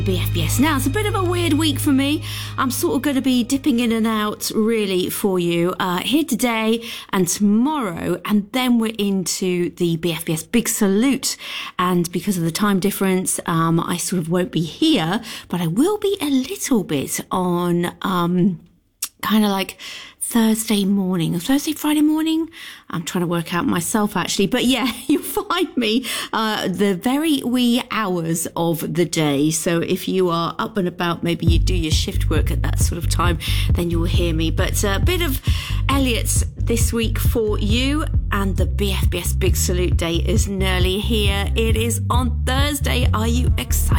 BFBS. Now, it's a bit of a weird week for me. I'm sort of going to be dipping in and out really for you here today and tomorrow, and then we're into the BFBS Big Salute. And because of the time difference, I sort of won't be here, but I will be a little bit on kind of like Thursday, Friday morning. I'm trying to work out myself actually, but yeah, you'll find me the very wee hours of the day. So if you are up and about, maybe you do your shift work at that sort of time, then you'll hear me. But a bit of Elliot's this week for you, and the BFBS Big Salute Day is nearly here. It is on Thursday. Are you excited?